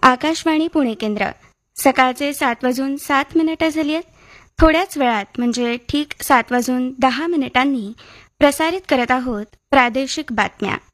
आकाशवाणी पुणे केंद्र. सकाळचे 7:07 झाली आहेत. थोड्याच वेळात म्हणजे ठीक 7:10 प्रसारित करत आहोत प्रादेशिक बातम्या.